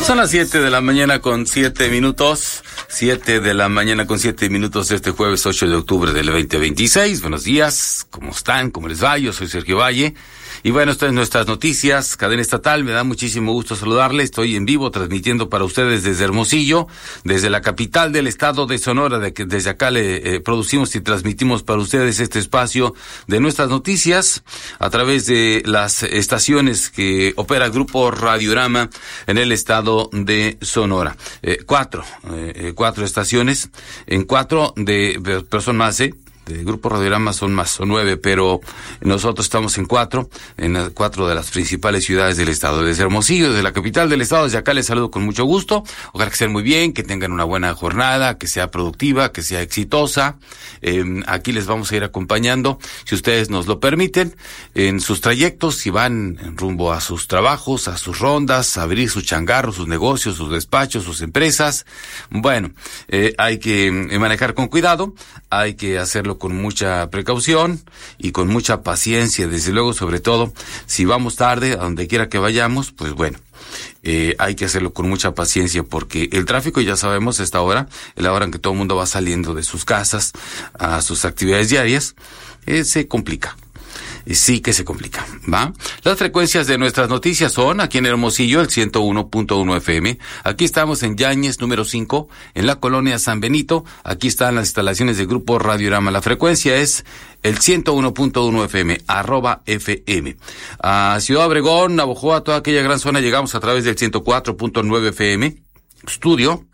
Son las 7 de la mañana con 7 minutos. 7 de la mañana con 7 minutos de este jueves 8 de octubre del 2026. Buenos días, ¿cómo están? ¿Cómo les va? Yo soy Sergio Valle. Y bueno, estas son nuestras noticias, cadena estatal. Me da muchísimo gusto saludarle. Estoy en vivo transmitiendo para ustedes desde Hermosillo, desde la capital del estado de Sonora, desde acá le producimos y transmitimos para ustedes este espacio de nuestras noticias a través de las estaciones que opera Grupo Radiorama en el estado de Sonora. Cuatro estaciones, en cuatro pero son más, de Grupo Radiorama son 9, pero nosotros estamos en cuatro de las principales ciudades del estado. Desde Hermosillo, desde la capital del estado, desde acá les saludo con mucho gusto. Ojalá que estén muy bien, que tengan una buena jornada, que sea productiva, que sea exitosa. Aquí les vamos a ir acompañando, si ustedes nos lo permiten, en sus trayectos, si van en rumbo a sus trabajos, a sus rondas, a abrir sus changarros, sus negocios, sus despachos, sus empresas. Bueno, hay que manejar con cuidado, hay que hacerlo con mucha precaución y con mucha paciencia, desde luego, sobre todo si vamos tarde a donde quiera que vayamos, pues bueno, hay que hacerlo con mucha paciencia porque el tráfico, ya sabemos, a esta hora, es la hora en que todo el mundo va saliendo de sus casas a sus actividades diarias, se complica. Sí que se complica, ¿va? Las frecuencias de nuestras noticias son aquí en Hermosillo, el 101.1 FM. Aquí estamos en Yáñez, número 5, en la colonia San Benito. Aquí están las instalaciones del Grupo Radiorama. La frecuencia es el 101.1 FM, @FM. A Ciudad Obregón, Navojoa, toda aquella gran zona, llegamos a través del 104.9 FM. Estudio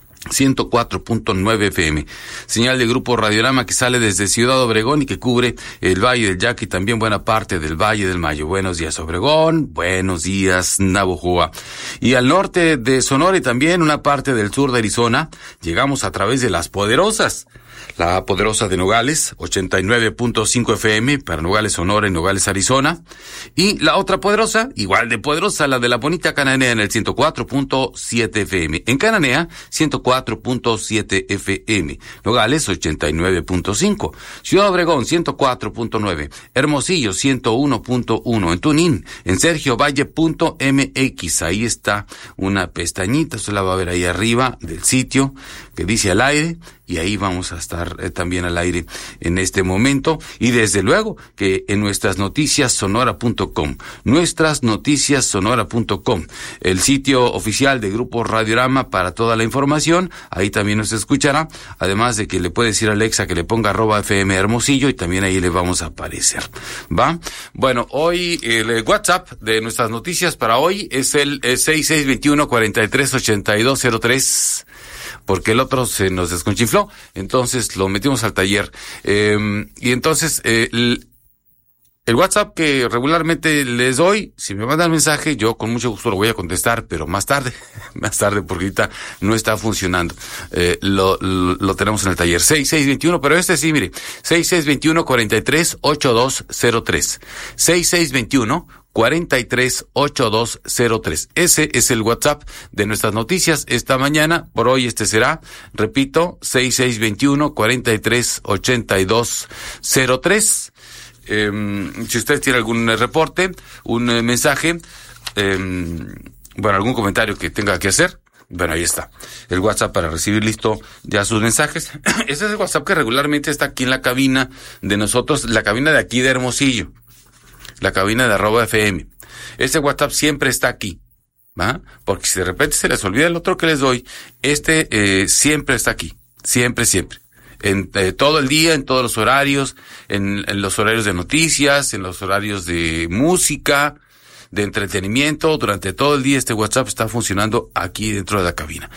104.9 FM. Señal de Grupo Radiorama que sale desde Ciudad Obregón y que cubre el Valle del Yaqui y también buena parte del Valle del Mayo. Buenos días, Obregón. Buenos días, Navojoa. Y al norte de Sonora y también una parte del sur de Arizona, llegamos a través de Las Poderosas. La Poderosa de Nogales, 89.5 FM para Nogales, Sonora y Nogales, Arizona. Y la otra poderosa, igual de poderosa, la de la bonita Cananea en el 104.7 FM. En Cananea, 104.7 FM. Nogales, 89.5. Ciudad Obregón, 104.9. Hermosillo, 101.1. En Tunín, en sergiovalle.mx. Ahí está una pestañita, usted la va a ver ahí arriba del sitio que dice al aire. Y ahí vamos a estar también al aire en este momento. Y desde luego que en nuestras noticias sonora.com, el sitio oficial de Grupo Radiorama para toda la información, ahí también nos escuchará. Además de que le puede decir a Alexa que le ponga @FM Hermosillo y también ahí le vamos a aparecer. ¿Va? Bueno, hoy el WhatsApp de nuestras noticias para hoy es el 6621-438203. Porque el otro se nos desconchinfló, entonces lo metimos al taller. Y entonces, el WhatsApp que regularmente les doy, si me mandan mensaje, yo con mucho gusto lo voy a contestar, pero más tarde, porque ahorita no está funcionando. Lo tenemos en el taller. 6621, pero este sí, mire, 6621-438203. 6621-438203. Ese es el WhatsApp de nuestras noticias esta mañana. Por hoy será, repito, 6621-438203. Si usted tiene algún reporte, un mensaje, algún comentario que tenga que hacer, bueno, ahí está. El WhatsApp para recibir listo ya sus mensajes. Ese es el WhatsApp que regularmente está aquí en la cabina de nosotros, la cabina de aquí de Hermosillo. La cabina de @FM. Ese WhatsApp siempre está aquí, ¿va? Porque si de repente se les olvida el otro que les doy, siempre está aquí. Siempre. En todo el día, en todos los horarios, en los horarios de noticias, en los horarios de música, de entretenimiento, durante todo el día este WhatsApp está funcionando aquí dentro de la cabina.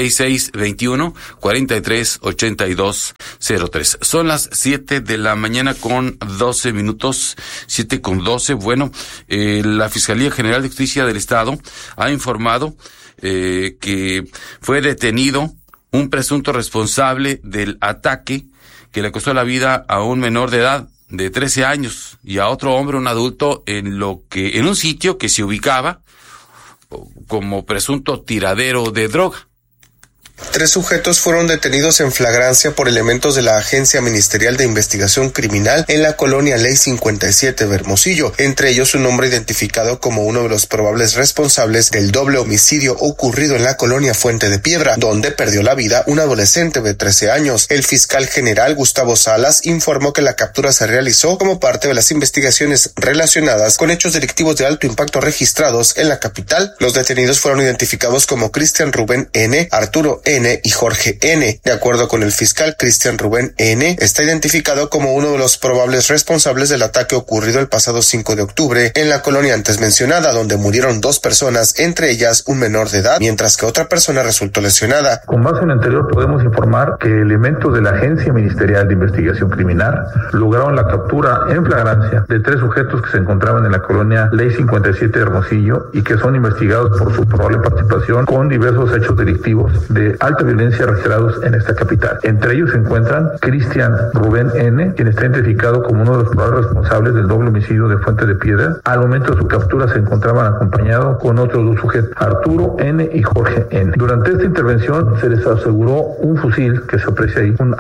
6621-438203. Son las 7 de la mañana con 12 minutos, 7:12. Bueno, la Fiscalía General de Justicia del Estado ha informado que fue detenido un presunto responsable del ataque que le costó la vida a un menor de edad de 13 años y a otro hombre, un adulto, en un sitio que se ubicaba como presunto tiradero de droga. 3 sujetos fueron detenidos en flagrancia por elementos de la Agencia Ministerial de Investigación Criminal en la colonia Ley 57 de Hermosillo, entre ellos un hombre identificado como uno de los probables responsables del doble homicidio ocurrido en la colonia Fuente de Piedra, donde perdió la vida un adolescente de 13 años. El fiscal general Gustavo Salas informó que la captura se realizó como parte de las investigaciones relacionadas con hechos delictivos de alto impacto registrados en la capital. Los detenidos fueron identificados como Cristian Rubén N., Arturo N. y Jorge N. De acuerdo con el fiscal, Cristian Rubén N. está identificado como uno de los probables responsables del ataque ocurrido el pasado 5 de octubre en la colonia antes mencionada, donde murieron 2 personas, entre ellas un menor de edad, mientras que otra persona resultó lesionada. Con base en lo anterior podemos informar que elementos de la Agencia Ministerial de Investigación Criminal lograron la captura en flagrancia de 3 sujetos que se encontraban en la colonia Ley 57 de Hermosillo y que son investigados por su probable participación con diversos hechos delictivos de alta violencia registrados en esta capital. Entre ellos se encuentran Cristian Rubén N., quien está identificado como uno de los probables responsables del doble homicidio de Fuente de Piedra. Al momento de su captura se encontraban acompañados con otros 2 sujetos, Arturo N. y Jorge N. Durante esta intervención se les aseguró un fusil que se aprecia ahí, un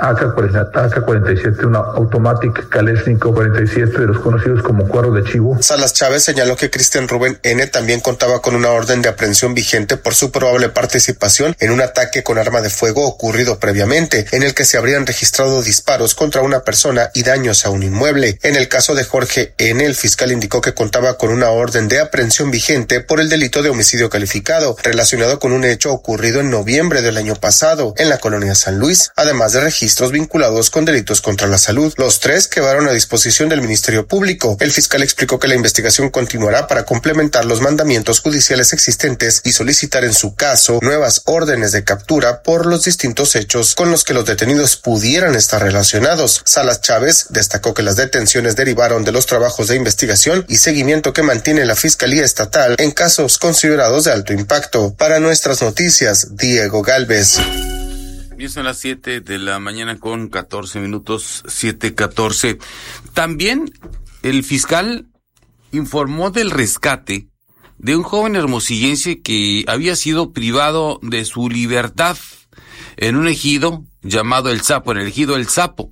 AK-47, una Automatic Kalashnikov 47 de los conocidos como cuernos de chivo. Salas Chávez señaló que Cristian Rubén N. también contaba con una orden de aprehensión vigente por su probable participación en un ataque con arma de fuego ocurrido previamente, en el que se habrían registrado disparos contra una persona y daños a un inmueble. En el caso de Jorge N., el fiscal indicó que contaba con una orden de aprehensión vigente por el delito de homicidio calificado, relacionado con un hecho ocurrido en noviembre del año pasado en la colonia San Luis, además de registros vinculados con delitos contra la salud. Los 3 quedaron a disposición del Ministerio Público. El fiscal explicó que la investigación continuará para complementar los mandamientos judiciales existentes y solicitar en su caso nuevas órdenes de captura por los distintos hechos con los que los detenidos pudieran estar relacionados. Salas Chávez destacó que las detenciones derivaron de los trabajos de investigación y seguimiento que mantiene la Fiscalía Estatal en casos considerados de alto impacto. Para Nuestras Noticias, Diego Gálvez. Y son las 7 de la mañana con 14 minutos, 7:14. También el fiscal informó del rescate de un joven hermosillense que había sido privado de su libertad en un ejido llamado El Sapo, en el ejido El Sapo.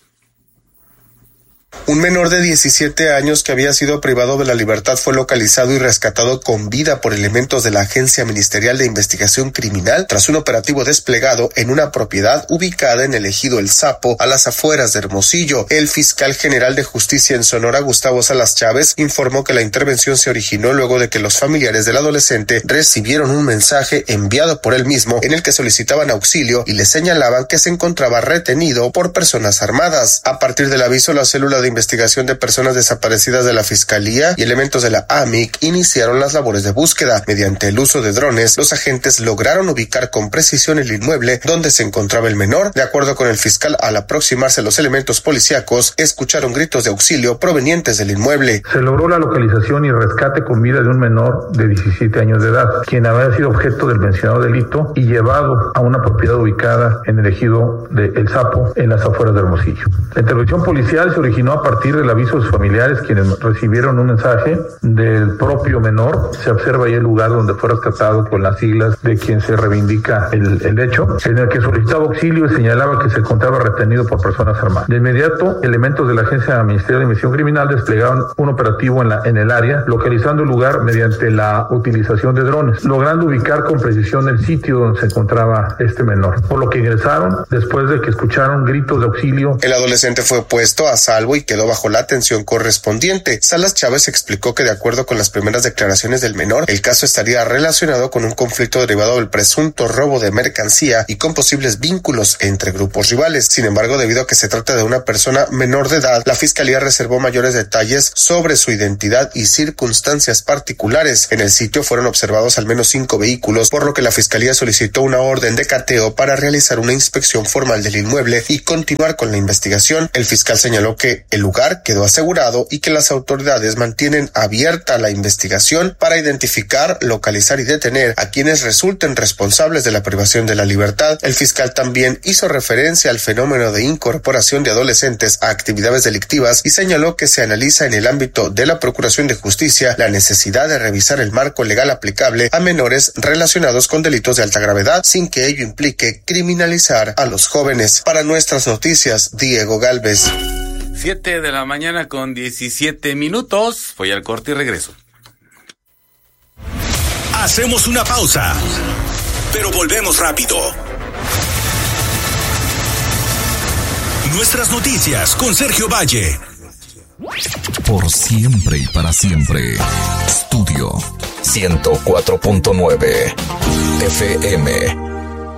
Un menor de 17 años que había sido privado de la libertad fue localizado y rescatado con vida por elementos de la Agencia Ministerial de Investigación Criminal tras un operativo desplegado en una propiedad ubicada en el ejido El Sapo, a las afueras de Hermosillo. El fiscal general de Justicia en Sonora, Gustavo Salas Chávez, informó que la intervención se originó luego de que los familiares del adolescente recibieron un mensaje enviado por él mismo en el que solicitaban auxilio y le señalaban que se encontraba retenido por personas armadas. A partir del aviso, la célula de investigación de personas desaparecidas de la Fiscalía y elementos de la AMIC iniciaron las labores de búsqueda. Mediante el uso de drones, los agentes lograron ubicar con precisión el inmueble donde se encontraba el menor. De acuerdo con el fiscal, al aproximarse los elementos policíacos, escucharon gritos de auxilio provenientes del inmueble. Se logró la localización y rescate con vida de un menor de 17 años de edad, quien había sido objeto del mencionado delito y llevado a una propiedad ubicada en el ejido de El Sapo, en las afueras de Hermosillo. La intervención policial se originó a partir del aviso de sus familiares, quienes recibieron un mensaje del propio menor. Se observa ahí el lugar donde fue rescatado con las siglas de quien se reivindica el hecho, en el que solicitaba auxilio y señalaba que se encontraba retenido por personas armadas. De inmediato, elementos de la Agencia Ministerial de Investigación Criminal desplegaron un operativo en el área, localizando el lugar mediante la utilización de drones, logrando ubicar con precisión el sitio donde se encontraba este menor, por lo que ingresaron después de que escucharon gritos de auxilio. El adolescente fue puesto a salvo y quedó bajo la atención correspondiente. Salas Chávez explicó que de acuerdo con las primeras declaraciones del menor, el caso estaría relacionado con un conflicto derivado del presunto robo de mercancía y con posibles vínculos entre grupos rivales. Sin embargo, debido a que se trata de una persona menor de edad, la Fiscalía reservó mayores detalles sobre su identidad y circunstancias particulares. En el sitio fueron observados al menos 5 vehículos, por lo que la Fiscalía solicitó una orden de cateo para realizar una inspección formal del inmueble y continuar con la investigación. El fiscal señaló que El lugar quedó asegurado y que las autoridades mantienen abierta la investigación para identificar, localizar y detener a quienes resulten responsables de la privación de la libertad. El fiscal también hizo referencia al fenómeno de incorporación de adolescentes a actividades delictivas y señaló que se analiza en el ámbito de la Procuración de Justicia la necesidad de revisar el marco legal aplicable a menores relacionados con delitos de alta gravedad sin que ello implique criminalizar a los jóvenes. Para Nuestras Noticias, Diego Gálvez. 7 de la mañana con 17 minutos. Voy al corte y regreso. Hacemos una pausa, pero volvemos rápido. Nuestras Noticias con Sergio Valle. Por siempre y para siempre. Estudio 104.9 FM.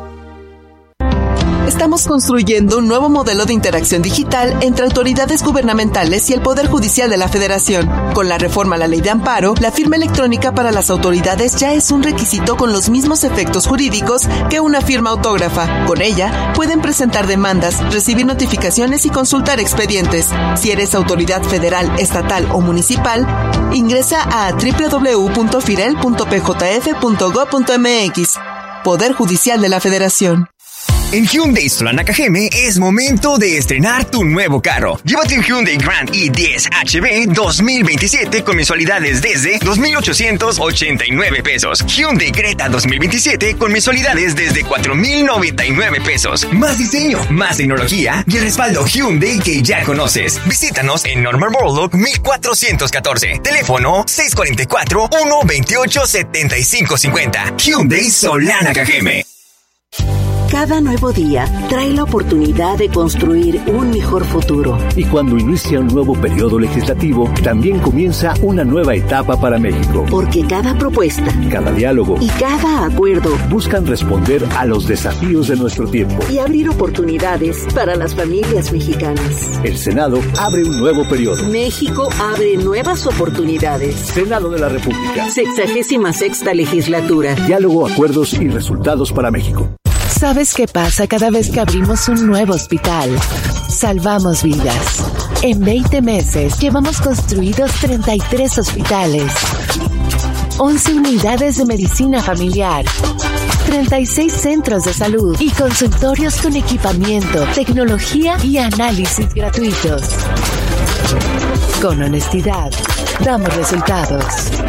Estamos construyendo un nuevo modelo de interacción digital entre autoridades gubernamentales y el Poder Judicial de la Federación. Con la reforma a la Ley de Amparo, la firma electrónica para las autoridades ya es un requisito con los mismos efectos jurídicos que una firma autógrafa. Con ella, pueden presentar demandas, recibir notificaciones y consultar expedientes. Si eres autoridad federal, estatal o municipal, ingresa a www.firel.pjf.gov.mx. Poder Judicial de la Federación. En Hyundai Solana Cajeme es momento de estrenar tu nuevo carro. Llévate un Hyundai Grand i10 HB 2027 con mensualidades desde 2,889 pesos. Hyundai Creta 2027 con mensualidades desde 4,099 pesos. Más diseño, más tecnología y el respaldo Hyundai que ya conoces. Visítanos en Norman Borlaug 1414. Teléfono 644-128-7550. Hyundai Solana Cajeme. Cada nuevo día trae la oportunidad de construir un mejor futuro. Y cuando inicia un nuevo periodo legislativo, también comienza una nueva etapa para México. Porque cada propuesta, cada diálogo y cada acuerdo buscan responder a los desafíos de nuestro tiempo y abrir oportunidades para las familias mexicanas. El Senado abre un nuevo periodo. México abre nuevas oportunidades. Senado de la República. 66ª legislatura. Diálogo, acuerdos y resultados para México. ¿Sabes qué pasa cada vez que abrimos un nuevo hospital? Salvamos vidas. En 20 meses llevamos construidos 33 hospitales, 11 unidades de medicina familiar, 36 centros de salud y consultorios con equipamiento, tecnología y análisis gratuitos. Con honestidad, damos resultados.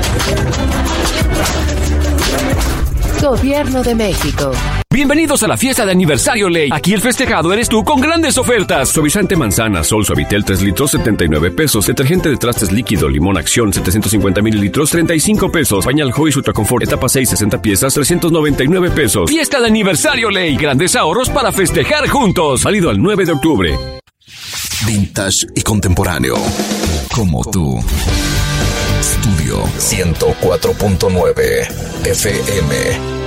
Gobierno de México. Bienvenidos a la fiesta de aniversario Ley. Aquí el festejado eres tú con grandes ofertas. Suavizante manzana, Sol Suavitel 3 litros, 79 pesos. Detergente de trastes líquido, Limón Acción, 750 mililitros, 35 pesos. Pañal Joy Ultra Confort, etapa 6, 60 piezas, 399 pesos. Fiesta de aniversario Ley. Grandes ahorros para festejar juntos. Válido al 9 de octubre. Vintage y contemporáneo. Como tú. Estudio 104.9 FM.